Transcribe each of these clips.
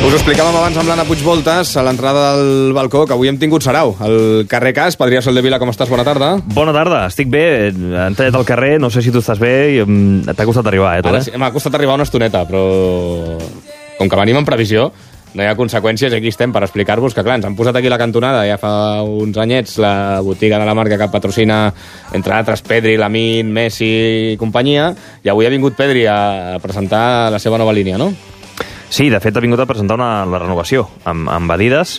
Us ho explicàvem abans amb l'Anna Puigvoltes a l'entrada del balcó, que avui hem tingut sarau. El carrer Cas, Adrià Soldevila, com estàs? Bona tarda. Bona tarda, estic bé. He entrat al carrer, no sé si tu estàs bé, i t'ha costat arribar, tu, Sí, m'ha costat arribar una estoneta, però com que venim en previsió, no hi ha conseqüències, aquí estem per explicar-vos que, clar, ens han posat aquí la cantonada ja fa uns anyets, la botiga de la marca que patrocina, entre altres, Pedri, Lamin, Messi i companyia, i avui ha vingut Pedri a presentar la seva nova línia, no? Sí, de fet ha vingut a presentar la renovació amb Adidas,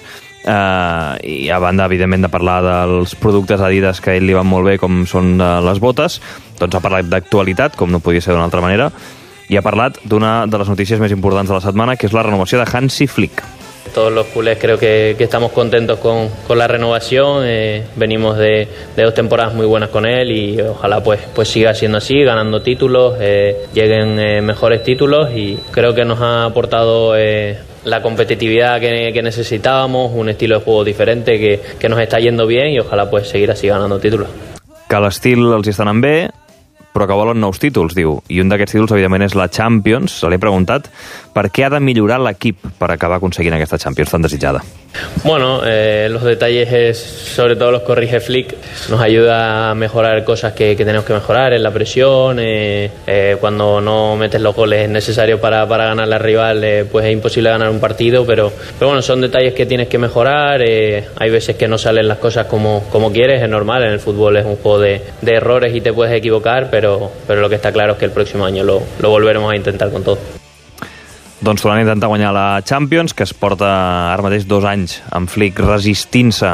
i a banda, evidentment, de parlar dels productes Adidas que a ell li van molt bé, com són les botes, doncs ha parlat d'actualitat, com no podia ser d'una altra manera, i ha parlat d'una de les notícies més importants de la setmana, que és la renovació de Hansi Flick. Todos los culés creo que estamos contentos con la renovación. Venimos de 2 temporadas muy buenas con él y ojalá pues siga siendo así, ganando títulos, lleguen mejores títulos, y creo que nos ha aportado la competitividad que necesitábamos, un estilo de juego diferente que nos está yendo bien, y ojalá pues seguir así ganando títulos. Que l'estil els està anant bé, però que volen nous títols, diu. I un d'aquests títols, evidentment, és la Champions. Se l'he preguntat per què ha de millorar l'equip per acabar aconseguint aquesta Champions tan desitjada. Bueno, los detalles sobre todo los corrige Flick. Nos ayuda a mejorar cosas que tenemos que mejorar en la presión. Cuando no metes los goles necesarios para ganar al rival, pues es imposible ganar un partido, pero bueno, son detalles que tienes que mejorar. Hay veces que no salen las cosas como quieres, es normal, en el fútbol es un juego de errores y te puedes equivocar, pero lo que está claro es que el próximo año lo volveremos a intentar con todo. Doncs tornant a intentar guanyar la Champions, que es porta ara mateix 2 anys amb Flick resistint-se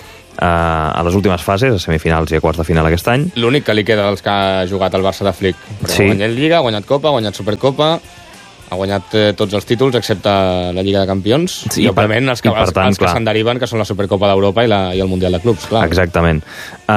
a les últimes fases, a semifinals i a quarts de final aquest any. L'únic que li queda dels que ha jugat el Barça de Flick. Però sí. Ha guanyat Lliga, ha guanyat Copa, ha guanyat Supercopa, ha guanyat tots els títols excepte la Lliga de Campions, sí, i òbviament els que se'n deriven, que són la Supercopa d'Europa i el Mundial de Clubs, clar. Exactament.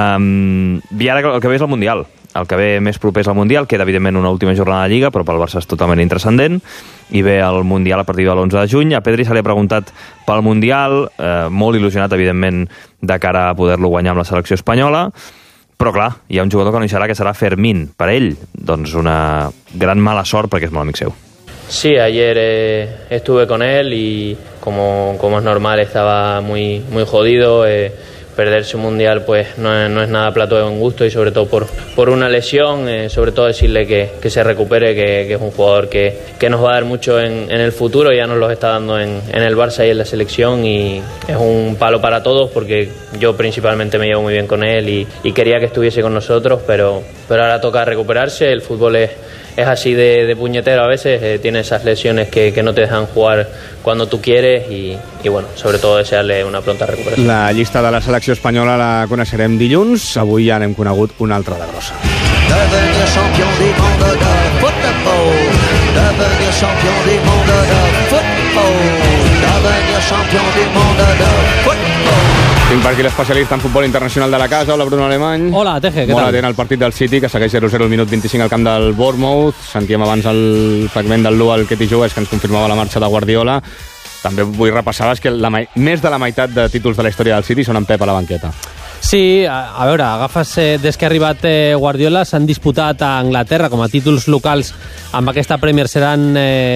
I ara el que ve és el Mundial. El que ve més proper és el Mundial, queda evidentment una última jornada de Lliga, però pel Barça és totalment intranscendent, i ve el Mundial a partir de l'11 de juny. A Pedri se li ha preguntat pel Mundial, molt il·lusionat, evidentment, de cara a poder-lo guanyar amb la selecció espanyola, però clar, hi ha un jugador que no hi serà, que serà Fermín. Per ell, doncs una gran mala sort, perquè és molt amic seu. Sí, ayer estuve con él y como es normal estaba muy jodido. Perderse un mundial pues no es nada plato de buen gusto, y sobre todo por una lesión, sobre todo decirle que se recupere, que es un jugador que nos va a dar mucho en el futuro, ya nos lo está dando en el Barça y en la selección, y es un palo para todos, porque yo principalmente me llevo muy bien con él y quería que estuviese con nosotros, pero ahora toca recuperarse. El fútbol es así de puñetero a veces, tiene esas lesiones que no te dejan jugar cuando tú quieres, y bueno, sobre todo desearle una pronta recuperació. La llista de la selecció espanyola la coneixerem dilluns, avui ja n'hem conegut una altra de grossa. Devenir champion du monde de football, devenir champion du monde de football, devenir champion du monde de football. Tinc per aquí l'especialista en futbol internacional de la casa. Hola, Bruno Alemany. Hola, Teje, què tal? Molt atent al partit del City, que segueix 0-0 al minut 25 al camp del Bournemouth. Sentíem abans el fragment del Lual Ketty Joes, que ens confirmava la marxa de Guardiola. També vull repassar que més de la meitat de títols de la història del City són en Pep a la banqueta. Sí, a veure, agafes des que ha arribat Guardiola, s'han disputat a Anglaterra com a títols locals, amb aquesta Premier seran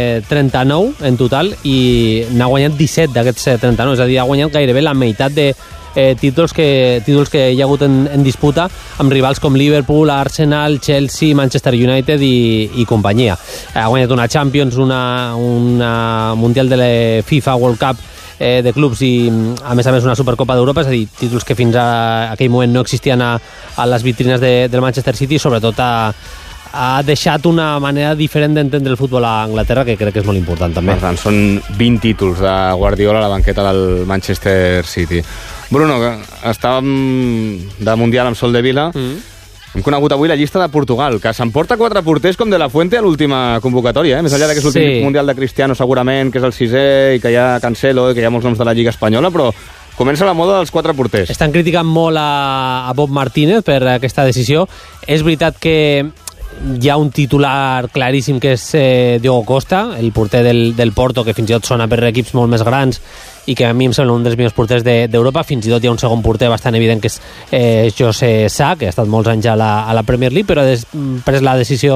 39 en total, i n'ha guanyat 17 d'aquests 39, és a dir, ha guanyat gairebé la meitat de títols que hi ha hagut en disputa, amb rivals com Liverpool, Arsenal, Chelsea, Manchester United i companyia. Ha guanyat una Champions, una Mundial de la FIFA World Cup de clubs, i a més una Supercopa d'Europa, és a dir, títols que fins a aquell moment no existien a les vitrines del Manchester City. Sobretot ha deixat una manera diferent d'entendre el futbol a Anglaterra, que crec que és molt important també. Per tant, són 20 títols de Guardiola a la banqueta del Manchester City. Bruno, estàvem de Mundial amb Soldevila. Hem conegut avui la llista de Portugal, que s'emporta 4 porters com De La Fuente a l'última convocatòria, més enllà que és l'últim Mundial de Cristiano segurament, que és el 6è, i que hi ha Cancelo, i que hi ha molts noms de la Lliga Espanyola, però comença la moda dels 4 porters. Estan criticant molt a Bob Martínez per aquesta decisió. És veritat que hi ha un titular claríssim, que és Diogo Costa, el porter del Porto, que fins i tot sona per equips molt més grans i que a mi em sembla un dels millors porters d'Europa. Fins i tot hi ha un segon porter bastant evident, que és José Sá, que ha estat molts anys a la Premier League, però ha pres la decisió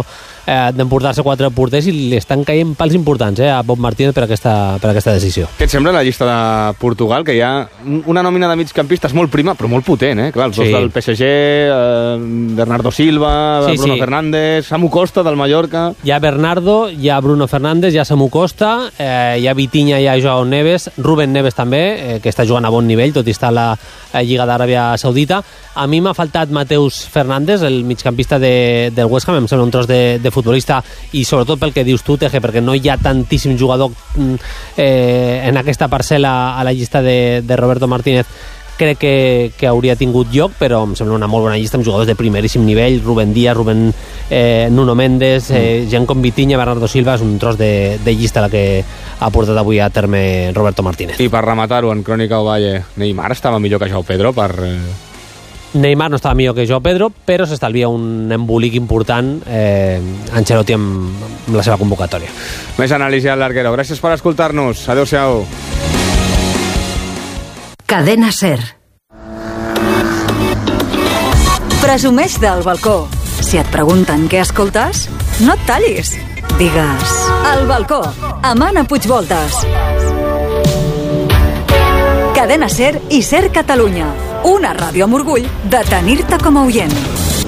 d'emportar-se 4 porters i li estan caient pals importants a Bob Martínez per aquesta decisió. Què et sembla la llista de Portugal, que hi ha una nòmina de migcampistes molt prima, però molt potent, Clar, els dos del PSG, Bernardo Silva, Bruno Fernández, Samu Costa del Mallorca... Hi ha Bernardo, hi ha Bruno Fernández, hi ha Samu Costa, hi ha Vitinha, hi ha Joao Neves, Rubén Neves també, que està jugant a bon nivell, tot i estar a la Lliga d'Aràbia Saudita. A mi m'ha faltat Mateus Fernández, el migcampista del West Ham, em sembla un tros de futbolista, i sobretot pel que dius tu, Teje, perquè no hi ha tantíssim jugador en aquesta parcel·la a la llista de Roberto Martínez. Crec que hauria tingut lloc, però em sembla una molt bona llista amb jugadors de primeríssim nivell, Rubén Díaz, Nuno Méndez, gent com Vitinha, Bernardo Silva. És un tros de llista la que ha portat avui a terme Roberto Martínez. I per rematar-ho, en Crònica Ovalle, Neymar estava millor que Joao Pedro per... Neymar no estava millor que Joao Pedro, però s'estalvia un embolic important Ancelotti amb la seva convocatòria. Més anàlisi al Larguero. Gràcies per escoltar-nos. Adéu-siau. Cadena SER. Presumeix del balcó. Si et pregunten què escoltes, no et tallis. Digues El balcó, amb Anna Puigvoltes. Cadena SER i SER Catalunya. Una ràdio amb orgull de tenir-te com a oient.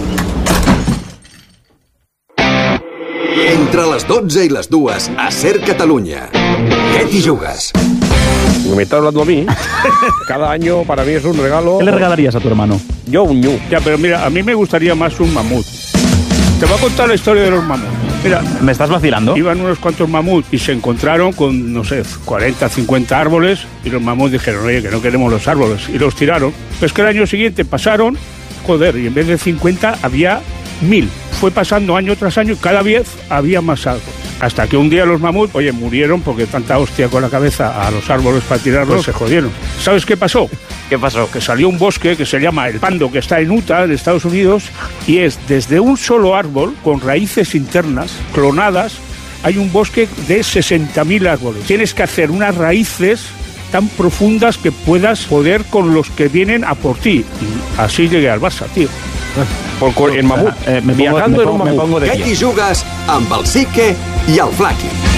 Entre les 12 i les 2 a SER Catalunya. ¿Qué t'hi jugues? Me está hablando a mí. Cada año para mí es un regalo. ¿Qué le regalarías a tu hermano? Yo un ñu. Ya, pero mira, a mí me gustaría más un mamut. Te voy a contar la historia de los mamuts. Mira, ¿me estás vacilando? Iban unos cuantos mamuts y se encontraron con, no sé, 40, 50 árboles, y los mamuts dijeron, oye, que no queremos los árboles, y los tiraron. Pues que el año siguiente pasaron, joder, y en vez de 50 había 1000. Fue pasando año tras año y cada vez había más árboles. Hasta que un día los mamuts, oye, murieron porque tanta hostia con la cabeza a los árboles para tirarlos, se jodieron. ¿Sabes qué pasó? ¿Qué pasó? Que salió un bosque que se llama el Pando, que está en Utah, en Estados Unidos, y es desde un solo árbol, con raíces internas, clonadas, hay un bosque de 60.000 árboles. Tienes que hacer unas raíces tan profundas que puedas poder con los que vienen a por ti. Y así llegué al Barça, tío. El mamut. Viajando en un mamut. Què t'hi jugues amb el Sique i el Flaqui?